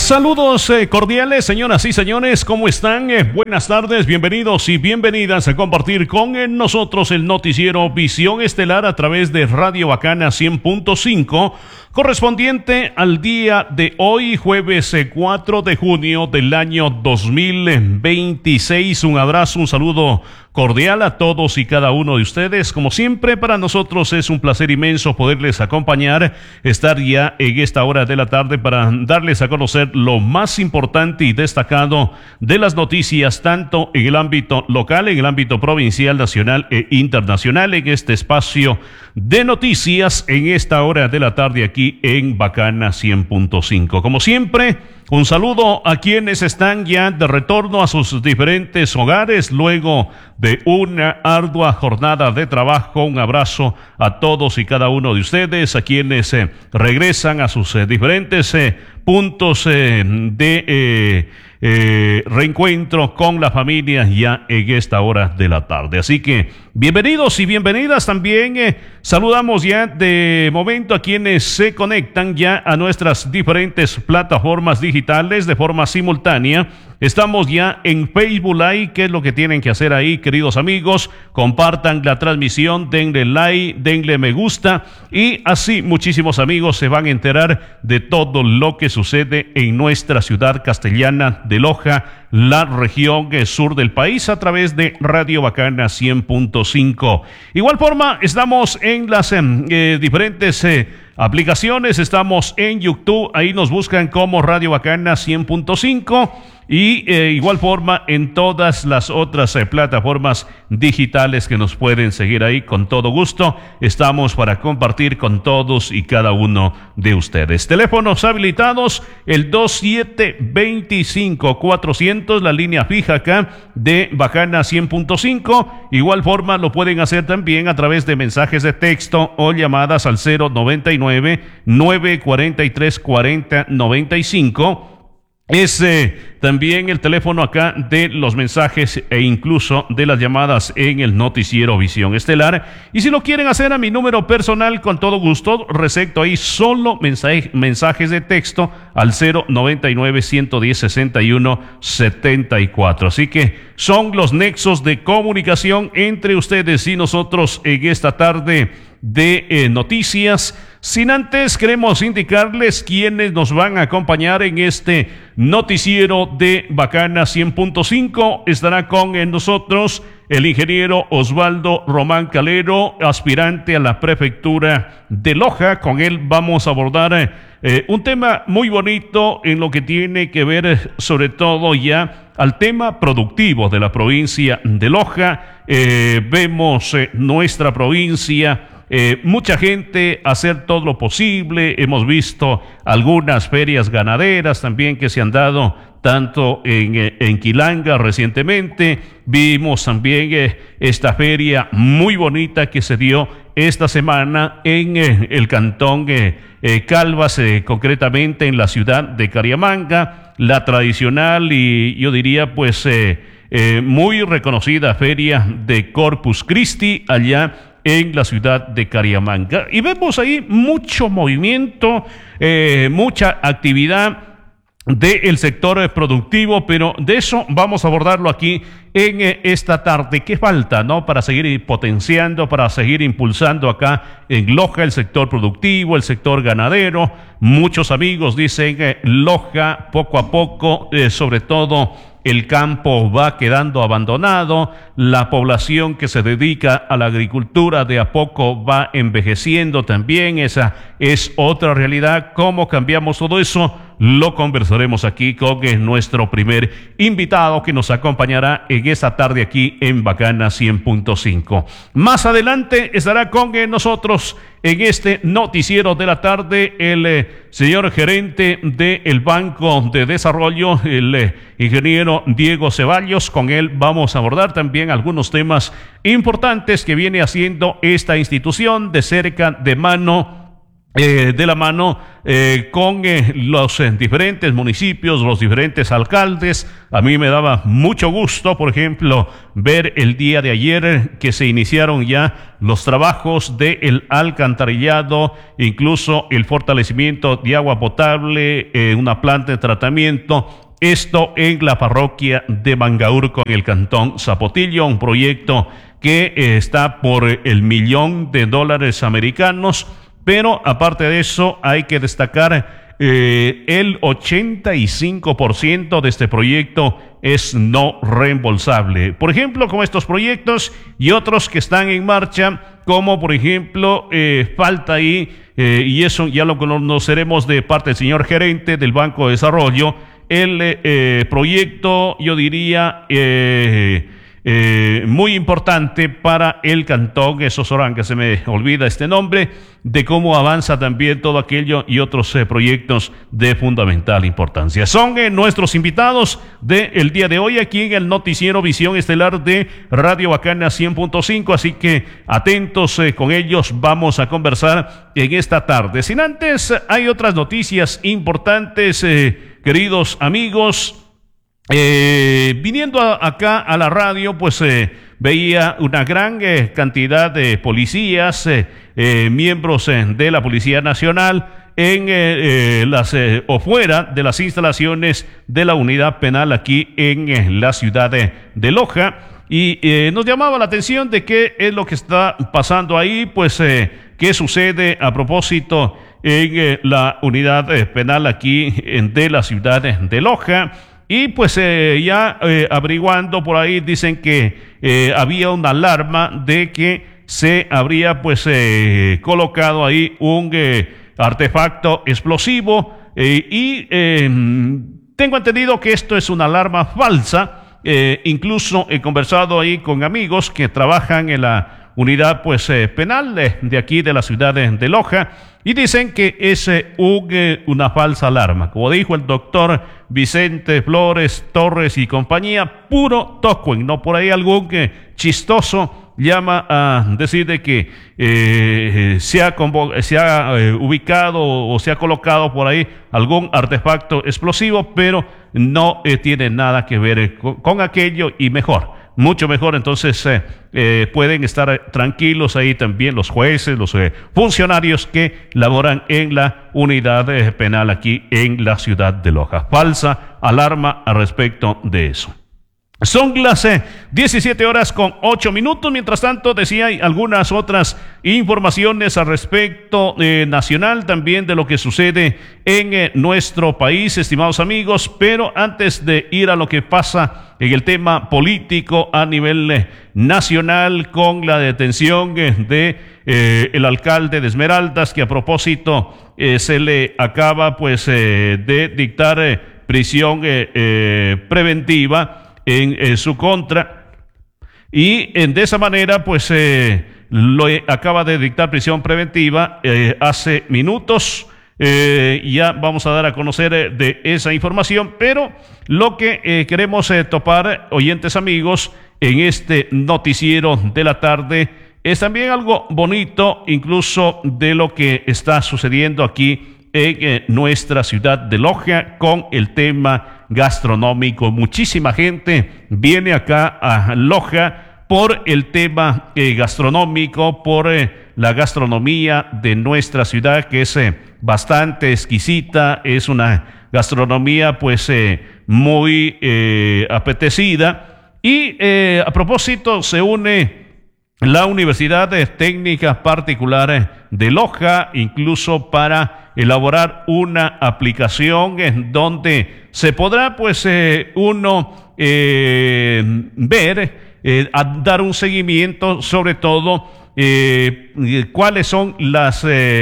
Saludos cordiales, señoras y señores, ¿cómo están? Buenas tardes, bienvenidos y bienvenidas a compartir con nosotros el noticiero Visión Estelar a través de Radio Bacana 100.5, correspondiente al día de hoy, jueves 4 de junio del año 2026. Un abrazo, un saludo cordial a todos y cada uno de ustedes. Como siempre, para nosotros es un placer inmenso poderles acompañar, estar ya en esta hora de la tarde para darles a conocer lo más importante y destacado de las noticias, tanto en el ámbito local, en el ámbito provincial, nacional e internacional, en este espacio de noticias en esta hora de la tarde aquí en Bacana 100.5. Como siempre, un saludo a quienes están ya de retorno a sus diferentes hogares luego de una ardua jornada de trabajo. Un abrazo a todos y cada uno de ustedes, a quienes regresan a sus diferentes puntos de reencuentro con la familia ya en esta hora de la tarde. Así que bienvenidos y bienvenidas también. Saludamos ya de momento a quienes se conectan ya a nuestras diferentes plataformas digitales de forma simultánea. Estamos ya en Facebook Live. ¿Qué es lo que tienen que hacer ahí, queridos amigos? Compartan la transmisión, denle like, denle me gusta y así muchísimos amigos se van a enterar de todo lo que sucede en nuestra ciudad castellana de Loja, la región sur del país, a través de Radio Bacana 100.5. Igual forma, estamos en las diferentes aplicaciones. Estamos en YouTube, ahí nos buscan como Radio Bacana 100.5 y igual forma en todas las otras plataformas digitales que nos pueden seguir ahí. Con todo gusto estamos para compartir con todos y cada uno de ustedes. Teléfonos habilitados, el 2725-400, la línea fija acá de Bacana 100.5. Igual forma lo pueden hacer también a través de mensajes de texto o llamadas al 099-943-4095. Es también el teléfono acá de los mensajes e incluso de las llamadas en el noticiero Visión Estelar. Y si lo quieren hacer a mi número personal, con todo gusto, recepto ahí solo mensajes de texto al 099-110-61-74. Así que son los nexos de comunicación entre ustedes y nosotros en esta tarde de noticias. Sin antes, queremos indicarles quiénes nos van a acompañar en este noticiero de Bacana 100.5. Estará con nosotros el ingeniero Osvaldo Román Calero, aspirante a la prefectura de Loja. Con él vamos a abordar un tema muy bonito en lo que tiene que ver sobre todo ya al tema productivo de la provincia de Loja. Vemos nuestra provincia, mucha gente hacer todo lo posible. Hemos visto algunas ferias ganaderas también que se han dado tanto en Quilanga recientemente. Vimos también esta feria muy bonita que se dio esta semana en el cantón Calvas, concretamente en la ciudad de Cariamanga, la tradicional y yo diría pues muy reconocida feria de Corpus Christi allá en la ciudad de Cariamanga. Y vemos ahí mucho movimiento, mucha actividad del sector productivo, pero de eso vamos a abordarlo aquí en esta tarde. ¿Qué falta, no, para seguir potenciando, para seguir impulsando acá en Loja el sector productivo, el sector ganadero? Muchos amigos dicen Loja poco a poco, sobre todo el campo va quedando abandonado, la población que se dedica a la agricultura de a poco va envejeciendo también. Esa es otra realidad. ¿Cómo cambiamos todo eso? Lo conversaremos aquí con nuestro primer invitado que nos acompañará en esta tarde aquí en Bacana 100.5. Más adelante estará con nosotros en este noticiero de la tarde el señor gerente del Banco de Desarrollo, el ingeniero Diego Ceballos. Con él vamos a abordar también algunos temas importantes que viene haciendo esta institución de cerca de mano de la mano con los diferentes municipios, los diferentes alcaldes. A mí me daba mucho gusto, por ejemplo, ver el día de ayer que se iniciaron ya los trabajos del alcantarillado, incluso el fortalecimiento de agua potable, una planta de tratamiento. Esto en la parroquia de Mangaurco, en el cantón Zapotillo, un proyecto que está por el $1.000.000 americanos. Pero aparte de eso, hay que destacar el 85% de este proyecto es no reembolsable. Por ejemplo, como estos proyectos y otros que están en marcha, como por ejemplo, falta ahí, y eso ya lo conoceremos de parte del señor gerente del Banco de Desarrollo, el proyecto, yo diría, muy importante para el cantón Sosoranga, se me olvida este nombre, de cómo avanza también todo aquello y otros proyectos de fundamental importancia. Son nuestros invitados del día de hoy aquí en el noticiero Visión Estelar de Radio Bacana 100.5, así que atentos con ellos, vamos a conversar en esta tarde. Sin antes, hay otras noticias importantes, queridos amigos. Viniendo acá a la radio, pues veía una gran cantidad de policías, miembros de la Policía Nacional en o fuera de las instalaciones de la unidad penal aquí en la ciudad de Loja. Y nos llamaba la atención de qué es lo que está pasando ahí, pues qué sucede a propósito en la unidad penal aquí de la ciudad de Loja. Y pues ya averiguando por ahí, dicen que había una alarma de que se habría pues colocado ahí un artefacto explosivo y tengo entendido que esto es una alarma falsa. Incluso he conversado ahí con amigos que trabajan en la unidad pues penal de aquí de la ciudad de Loja, y dicen que es una falsa alarma. Como dijo el doctor Vicente Flores Torres y compañía, puro toquen, no por ahí algún chistoso llama a decir de que se ha ubicado o se ha colocado por ahí algún artefacto explosivo, pero no tiene nada que ver con aquello, y mucho mejor, entonces pueden estar tranquilos ahí también los jueces, los funcionarios que laboran en la unidad penal aquí en la ciudad de Loja. Falsa alarma al respecto de eso. Son las 17:08. Mientras tanto, decía, hay algunas otras informaciones al respecto nacional, también de lo que sucede en nuestro país, estimados amigos. Pero antes de ir a lo que pasa en el tema político a nivel nacional, con la detención de el alcalde de Esmeraldas, que a propósito se le acaba pues de dictar prisión preventiva en su contra, y de esa manera pues lo acaba de dictar prisión preventiva hace minutos. Ya vamos a dar a conocer de esa información, pero lo que queremos topar, oyentes amigos, en este noticiero de la tarde es también algo bonito, incluso de lo que está sucediendo aquí en nuestra ciudad de Loja con el tema gastronómico. Muchísima gente viene acá a Loja por el tema gastronómico, por la gastronomía de nuestra ciudad, que es bastante exquisita, es una gastronomía pues muy apetecida. Y a propósito, se une la Universidad Técnica Particular de Loja, incluso para elaborar una aplicación en donde se podrá pues uno ver, dar un seguimiento, sobre todo cuáles son las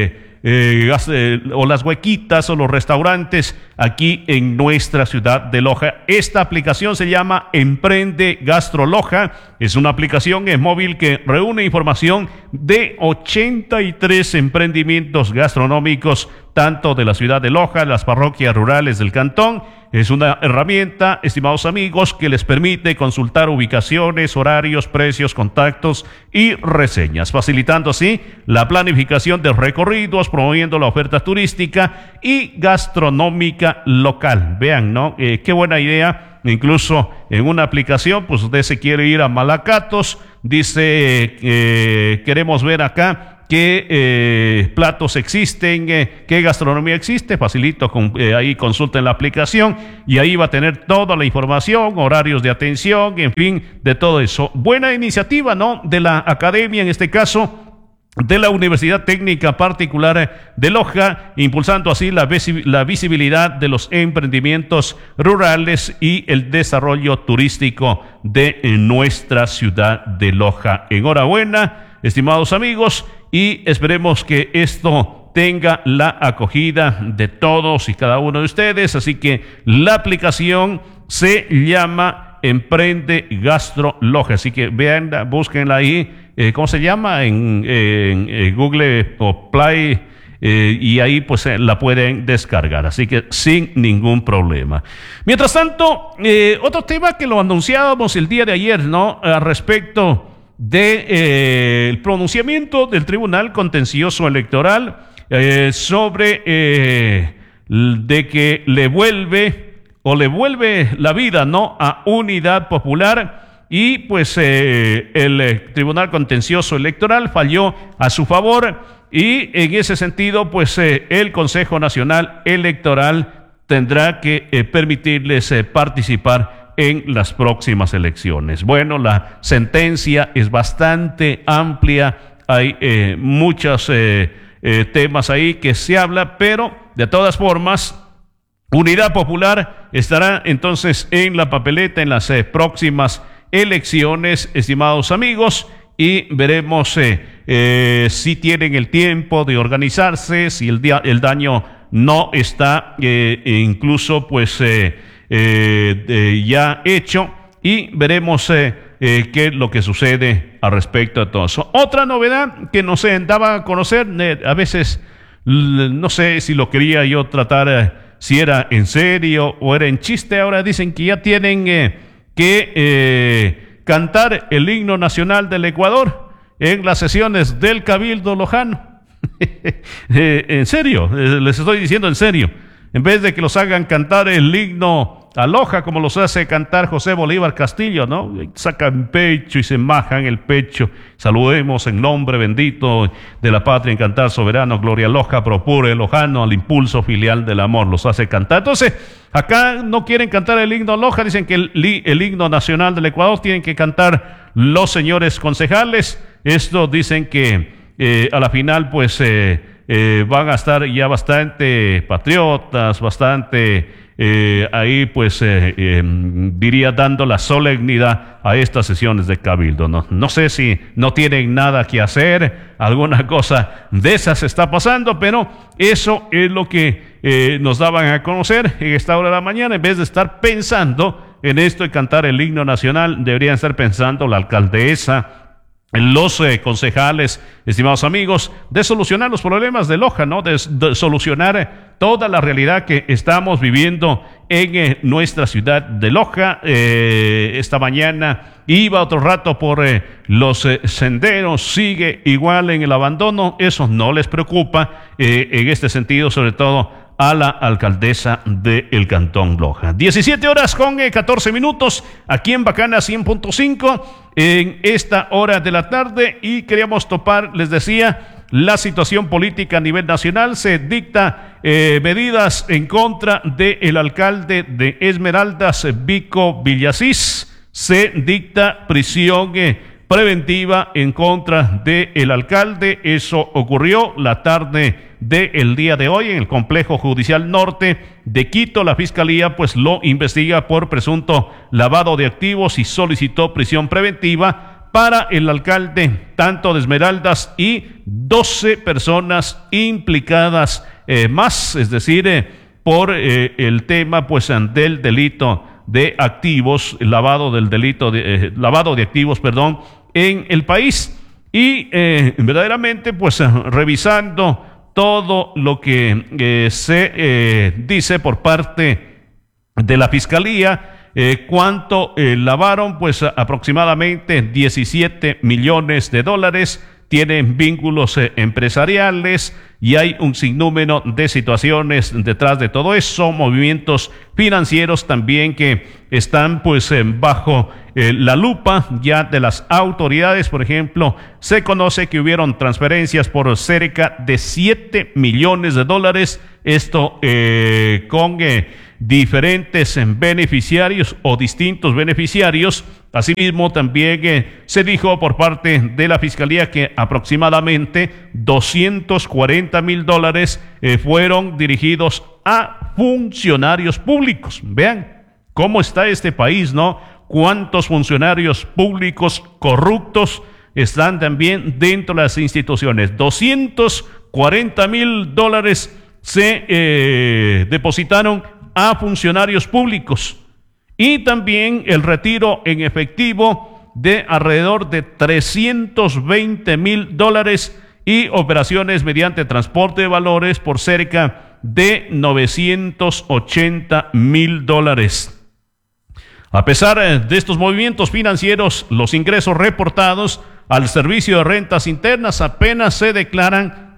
o las huequitas o los restaurantes aquí en nuestra ciudad de Loja. Esta aplicación se llama Emprende Gastro Loja. Es una aplicación móvil que reúne información de 83 emprendimientos gastronómicos, tanto de la ciudad de Loja, las parroquias rurales del cantón. Es una herramienta, estimados amigos, que les permite consultar ubicaciones, horarios, precios, contactos y reseñas, facilitando así la planificación de recorridos, promoviendo la oferta turística y gastronómica local. Vean, ¿no? Qué buena idea. Incluso en una aplicación, pues usted se quiere ir a Malacatos, dice, queremos ver acá qué platos existen, qué gastronomía existe, facilito, ahí consulten la aplicación y ahí va a tener toda la información, horarios de atención, en fin, de todo eso. Buena iniciativa, ¿no? De la academia, en este caso, de la Universidad Técnica Particular de Loja, impulsando así la visibilidad de los emprendimientos rurales y el desarrollo turístico de nuestra ciudad de Loja. Enhorabuena, estimados amigos, y esperemos que esto tenga la acogida de todos y cada uno de ustedes. Así que la aplicación se llama Emprende Gastro Loja, así que vean, búsquenla ahí. ¿Cómo se llama? En Google o Play, y ahí pues la pueden descargar, así que sin ningún problema. Mientras tanto, otro tema que lo anunciábamos el día de ayer, ¿no? Al respecto de el pronunciamiento del Tribunal Contencioso Electoral sobre de que le vuelve la vida, ¿no?, a Unidad Popular. Y pues el Tribunal Contencioso Electoral falló a su favor, y en ese sentido pues el Consejo Nacional Electoral tendrá que permitirles participar en las próximas elecciones. Bueno, la sentencia es bastante amplia, hay muchos temas ahí que se habla, pero de todas formas Unidad Popular estará entonces en la papeleta en las próximas elecciones, estimados amigos, y veremos si tienen el tiempo de organizarse, si el daño no está incluso pues ya hecho, y veremos qué es lo que sucede al respecto de todo eso. Otra novedad que nos daba a conocer, a veces no sé si lo quería yo tratar, si era en serio o era en chiste. Ahora dicen que ya tienen que cantar el himno nacional del Ecuador en las sesiones del Cabildo Lojano. En serio, les estoy diciendo en serio. En vez de que los hagan cantar el himno a Loja, como los hace cantar José Bolívar Castillo, ¿no? Sacan pecho y se majan el pecho. Saludemos en nombre bendito de la patria, en cantar soberano, gloria a Loja, propure lojano, al impulso filial del amor. Los hace cantar. Entonces, acá no quieren cantar el himno a Loja, dicen que el himno nacional del Ecuador tienen que cantar los señores concejales. Esto dicen que a la final, pues, van a estar ya bastante patriotas, bastante ahí pues diría dando la solemnidad a estas sesiones de Cabildo. No sé si no tienen nada que hacer, alguna cosa de esas está pasando, pero eso es lo que nos daban a conocer en esta hora de la mañana. En vez de estar pensando en esto y cantar el himno nacional, deberían estar pensando la alcaldesa, los concejales, estimados amigos, de solucionar los problemas de Loja, ¿no? De solucionar toda la realidad que estamos viviendo en nuestra ciudad de Loja. Esta mañana iba otro rato por los senderos, sigue igual en el abandono. Eso no les preocupa en este sentido, sobre todo a la alcaldesa del Cantón Loja. 17 horas con 14 minutos, aquí en Bacana 100.5, en esta hora de la tarde, y queríamos topar, les decía, la situación política a nivel nacional. Se dicta medidas en contra del alcalde de Esmeraldas, Vico Villasís. Se dicta prisión preventiva en contra del alcalde. Eso ocurrió la tarde del día de hoy en el Complejo Judicial Norte de Quito. La Fiscalía pues lo investiga por presunto lavado de activos y solicitó prisión preventiva para el alcalde tanto de Esmeraldas y 12 personas implicadas más, es decir, por el tema pues del delito de activos, lavado de activos, en el país. Y verdaderamente pues revisando todo lo que se dice por parte de la Fiscalía. ¿Cuánto lavaron? Pues aproximadamente 17 millones de dólares. Tienen vínculos empresariales y hay un sinnúmero de situaciones detrás de todo eso, movimientos financieros también que están pues bajo la lupa ya de las autoridades. Por ejemplo, se conoce que hubieron transferencias por cerca de 7 millones de dólares, esto con diferentes beneficiarios o distintos beneficiarios. Asimismo, también se dijo por parte de la Fiscalía que aproximadamente 240,000 dólares fueron dirigidos a funcionarios públicos. Vean cómo está este país, ¿no? Cuántos funcionarios públicos corruptos están también dentro de las instituciones. 240,000 dólares se depositaron a funcionarios públicos, y también el retiro en efectivo de alrededor de 320,000 dólares y operaciones mediante transporte de valores por cerca de 980,000 dólares. A pesar de estos movimientos financieros, los ingresos reportados al Servicio de Rentas Internas apenas se declaran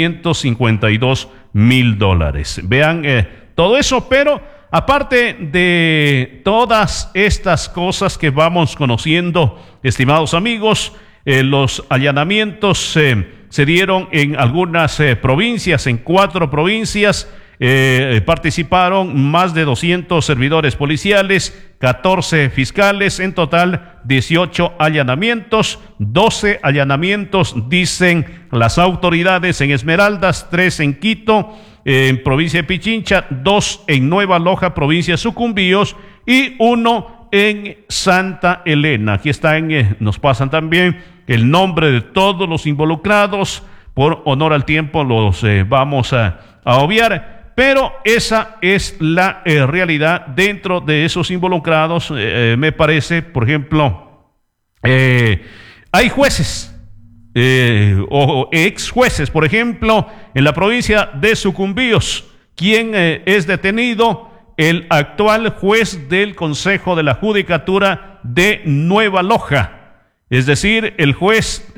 252,000 dólares. Vean todo eso, pero aparte de todas estas cosas que vamos conociendo, estimados amigos, los allanamientos se dieron en algunas provincias, en 4 provincias. Participaron más de 200 servidores policiales, 14 fiscales, en total 18 allanamientos, 12 allanamientos dicen las autoridades en Esmeraldas, 3 en Quito, en provincia de Pichincha, 2 en Nueva Loja, provincia de Sucumbíos, y 1 en Santa Elena. Aquí nos pasan también el nombre de todos los involucrados. Por honor al tiempo los vamos a obviar, pero esa es la realidad dentro de esos involucrados. Me parece, por ejemplo, hay jueces o ex jueces, por ejemplo, en la provincia de Sucumbíos, quien es detenido, el actual juez del Consejo de la Judicatura de Nueva Loja, es decir, el juez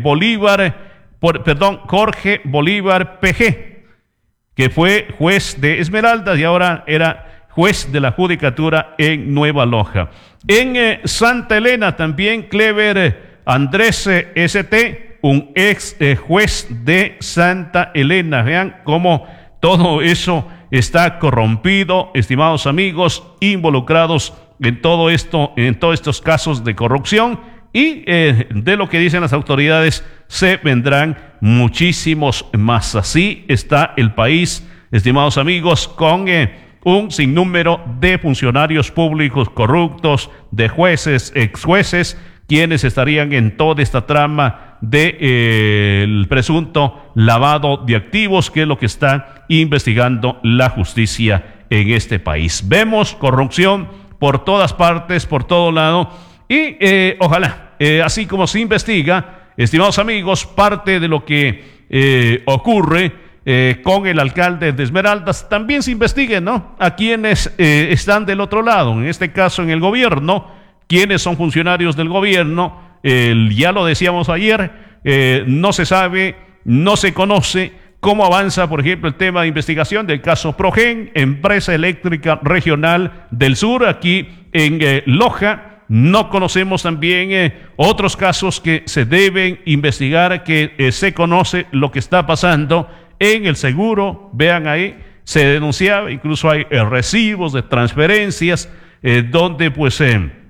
Jorge Bolívar PG, que fue juez de Esmeraldas y ahora era juez de la Judicatura en Nueva Loja. En Santa Elena también Clever Andrés ST, un ex juez de Santa Elena. Vean cómo todo eso está corrompido, estimados amigos, involucrados en todo esto, en todos estos casos de corrupción, y de lo que dicen las autoridades se vendrán muchísimos más. Así está el país, estimados amigos, con un sinnúmero de funcionarios públicos corruptos, de jueces, ex jueces, quienes estarían en toda esta trama de el presunto lavado de activos, que es lo que está investigando la justicia en este país. Vemos corrupción por todas partes, por todo lado, y ojalá, así como se investiga, estimados amigos, parte de lo que ocurre con el alcalde de Esmeraldas, también se investigue, ¿no? A quienes están del otro lado, en este caso en el gobierno, quienes son funcionarios del gobierno. Ya lo decíamos ayer, no se sabe, no se conoce cómo avanza, por ejemplo, el tema de investigación del caso Progen, empresa eléctrica regional del sur, aquí en Loja. No conocemos también otros casos que se deben investigar, que se conoce lo que está pasando en el seguro. Vean ahí, se denunciaba, incluso hay recibos de transferencias donde pues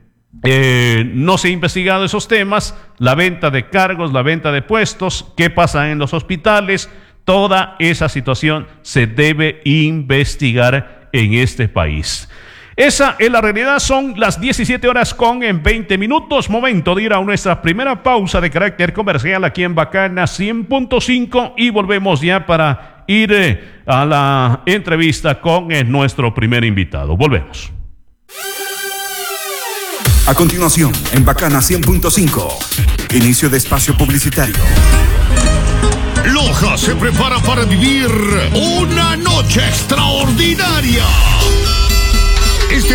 no se ha investigado esos temas, la venta de cargos, la venta de puestos, qué pasa en los hospitales. Toda esa situación se debe investigar en este país. Esa es la realidad. Son las 17 horas con 20 minutos. Momento de ir a nuestra primera pausa de carácter comercial aquí en Bacana 100.5 y volvemos ya para ir a la entrevista con nuestro primer invitado. Volvemos. A continuación, en Bacana 100.5, inicio de espacio publicitario. Loja se prepara para vivir una noche extraordinaria. Este